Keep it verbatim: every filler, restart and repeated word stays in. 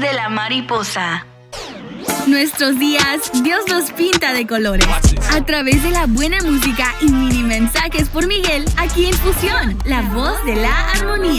de la mariposa. Nuestros días, Dios los pinta de colores. A través de la buena música y mini mensajes por Miguel, aquí en Fusión, la voz de la armonía.